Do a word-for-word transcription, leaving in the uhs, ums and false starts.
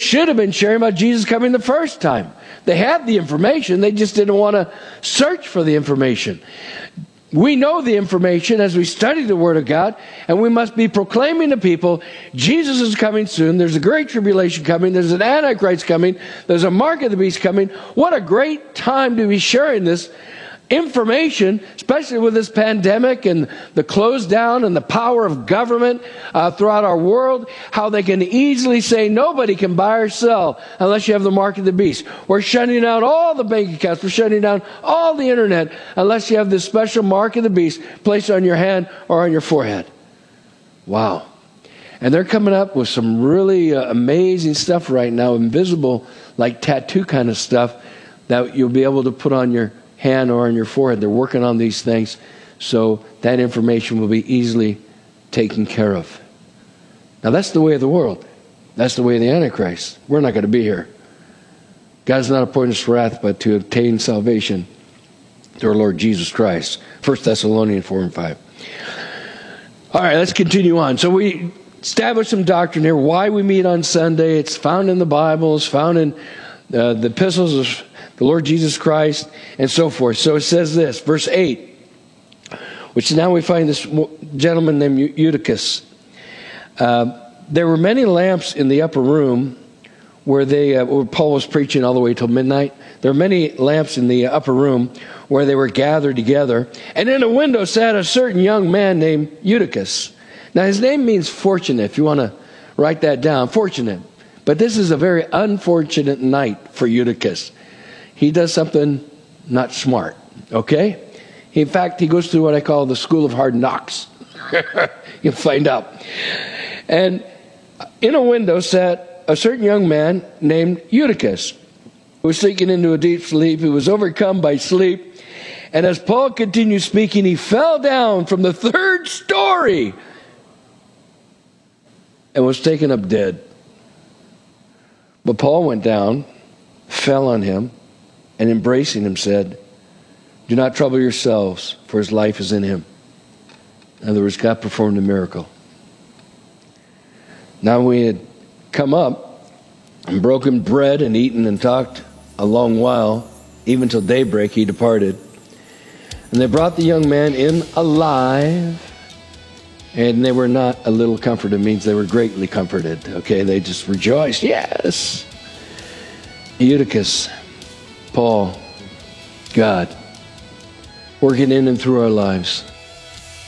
should have been sharing about Jesus coming the first time. They had the information. They just didn't want to search for the information. We know the information as we study the Word of God, and we must be proclaiming to people, Jesus is coming soon. There's a great tribulation coming. There's an Antichrist coming. There's a mark of the beast coming. What a great time to be sharing this information, especially with this pandemic and the close down and the power of government uh, throughout our world, how they can easily say nobody can buy or sell unless you have the mark of the beast. We're shutting down all the bank accounts. We're shutting down all the internet unless you have this special mark of the beast placed on your hand or on your forehead. Wow. And they're coming up with some really uh, amazing stuff right now, invisible, like tattoo kind of stuff that you'll be able to put on your hand or on your forehead. They're working on these things so that information will be easily taken care of. Now that's the way of the world. That's the way of the Antichrist. We're not going to be here. God's not appointed us for wrath, but to obtain salvation through our Lord Jesus Christ. First Thessalonians four and five. All right, let's continue on. So we established some doctrine here, why we meet on Sunday. It's found in the Bible. It's found in uh, the epistles of the Lord Jesus Christ, and so forth. So it says this, verse eight, which now we find this gentleman named Eutychus. Uh, there were many lamps in the upper room where they, uh, where Paul was preaching all the way till midnight. There were many lamps in the upper room where they were gathered together. And in a window sat a certain young man named Eutychus. Now his name means fortunate, if you want to write that down, fortunate. But this is a very unfortunate night for Eutychus. He does something not smart, okay? In fact, he goes through what I call the school of hard knocks. You'll find out. And in a window sat a certain young man named Eutychus, who was sinking into a deep sleep. He was overcome by sleep. And as Paul continued speaking, he fell down from the third story and was taken up dead. But Paul went down, fell on him, and embracing him said, "Do not trouble yourselves, for his life is in him." In other words, God performed a miracle. Now we had come up and broken bread and eaten and talked a long while, even till daybreak he departed. And they brought the young man in alive, and they were not a little comforted. It means they were greatly comforted. Okay, they just rejoiced. Yes. Eutychus, Paul, God, working in and through our lives.